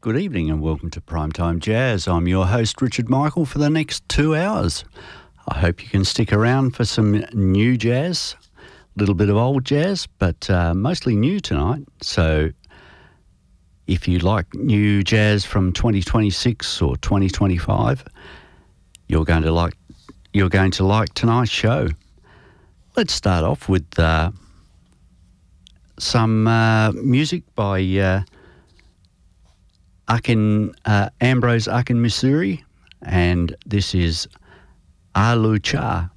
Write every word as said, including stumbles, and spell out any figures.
Good evening and welcome to Primetime Jazz. I'm your host, Richard Michael, for the next two hours. I hope you can stick around for some new jazz, a little bit of old jazz, but uh, mostly new tonight. So if you like new jazz from twenty twenty-six or twenty twenty-five, you're going to like you're going to like tonight's show. Let's start off with uh, some uh, music by uh, Akin, uh, Ambrose Akin Missouri, and this is Alu Cha.